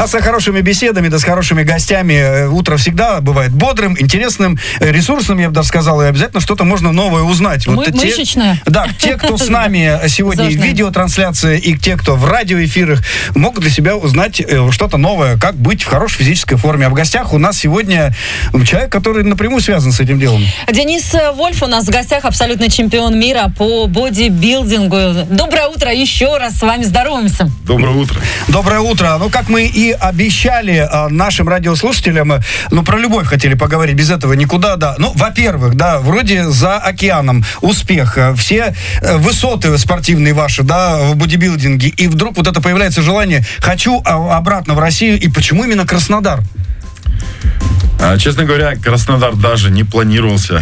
А с хорошими беседами, да с хорошими гостями утро всегда бывает бодрым, интересным, ресурсным, я бы даже сказал, и обязательно что-то можно новое узнать. Мышечное. Да, те, кто с нами сегодня в видеотрансляции, и те, кто в радиоэфирах, могут для себя узнать что-то новое, как быть в хорошей физической форме. А в гостях у нас сегодня человек, который напрямую связан с этим делом. Денис Вольф у нас в гостях, абсолютный чемпион мира по бодибилдингу. Доброе утро еще раз, с вами здороваемся. Доброе утро. Доброе утро. Ну, как мы и обещали нашим радиослушателям, про любовь хотели поговорить, без этого никуда, да. Ну, во-первых, да, вроде за океаном успех, все высоты спортивные ваши, да, в бодибилдинге, и вдруг вот это появляется желание, хочу обратно в Россию, и почему именно Краснодар? Честно говоря, Краснодар даже не планировался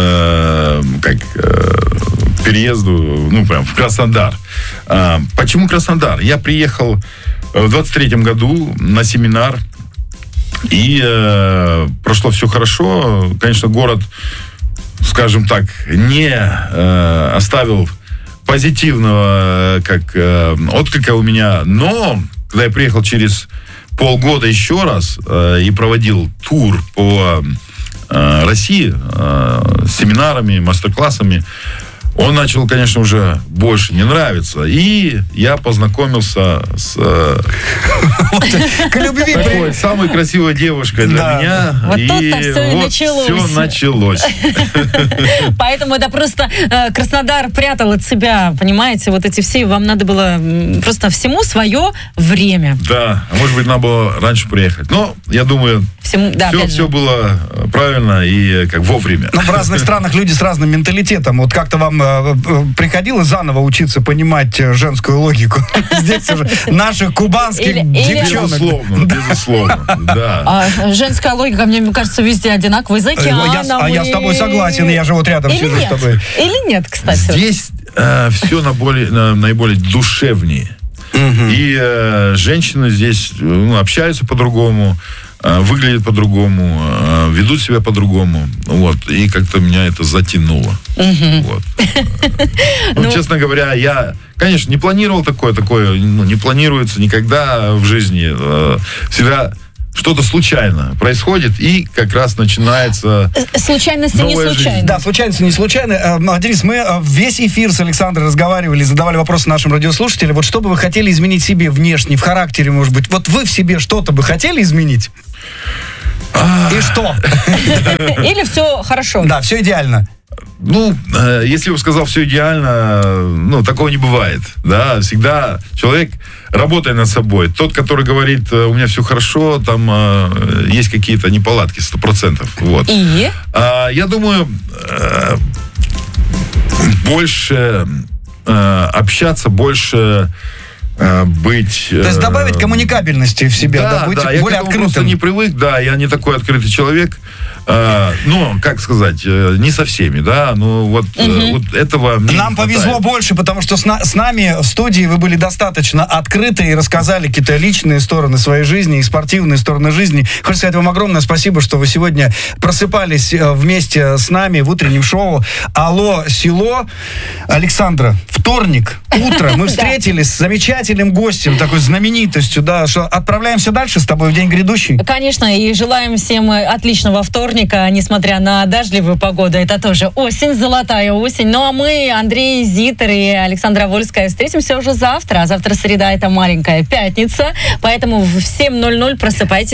переезду, прям в Краснодар. Почему Краснодар? Я приехал в 23-м году на семинар, и прошло все хорошо. Конечно, город, скажем так, не оставил позитивного отклика у меня, но когда я приехал через полгода еще раз и проводил тур по России с семинарами, мастер-классами, он начал, конечно, уже больше не нравиться. И я познакомился с такой самой красивой девушкой для меня. Вот тут-то все и началось. Все началось. Поэтому это просто Краснодар прятал от себя, понимаете, вот эти все, вам надо было просто всему свое время. Да, может быть, надо было раньше приехать. Но, я думаю, все было правильно и вовремя. Но в разных странах люди с разным менталитетом. Вот как-то вам приходилось заново учиться понимать женскую логику? Здесь уже наших кубанских девчонок. Безусловно, да. Женская логика, мне кажется, везде одинаковая. За океаном. Я с тобой согласен, я же вот рядом сижу с тобой. Или нет, кстати? Здесь все наиболее душевнее. И женщины здесь общаются по-другому, выглядят по-другому, ведут себя по-другому. И как-то меня это затянуло. Честно говоря, я, конечно, не планировал такое не планируется никогда в жизни. Всегда что-то случайно происходит, и как раз начинается случайности не случайно. Да, случайности не случайно. Денис, мы весь эфир с Александрой разговаривали, задавали вопросы нашим радиослушателям. Вот что бы вы хотели изменить в себе внешне, в характере, может быть? Вот вы в себе что-то бы хотели изменить? И что? Или все хорошо? Да, все идеально. Если я бы сказал все идеально, такого не бывает. Да, всегда человек, работая над собой, тот, который говорит, у меня все хорошо, там есть какие-то неполадки 100%. Вот. И? Я думаю, больше общаться, больше быть... То есть добавить коммуникабельности в себя, быть более открытым. Я просто не привык, я не такой открытый человек. Как сказать, не со всеми, да, вот этого... Нам повезло больше, потому что с нами в студии вы были достаточно открыты и рассказали какие-то личные стороны своей жизни и спортивные стороны жизни. Хочу сказать вам огромное спасибо, что вы сегодня просыпались вместе с нами в утреннем шоу «Алло, село». Александра, вторник, утро, мы встретились с замечательным гостем, такой знаменитостью, да, что отправляемся дальше с тобой в день грядущий. Конечно, и желаем всем отличного вторника, несмотря на дождливую погоду. Это тоже осень, золотая осень. Ну а мы, Андрей Зитер и Александра Вольская, встретимся уже завтра. А завтра среда — это маленькая пятница. Поэтому в 7:00 просыпайтесь.